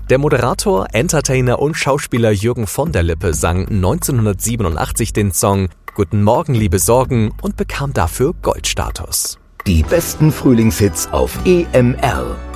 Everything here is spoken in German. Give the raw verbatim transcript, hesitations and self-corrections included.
Der Moderator, Entertainer und Schauspieler Jürgen von der Lippe sang neunzehnhundertsiebenundachtzig den Song »Guten Morgen, liebe Sorgen« und bekam dafür Goldstatus. Die besten Frühlingshits auf E M R.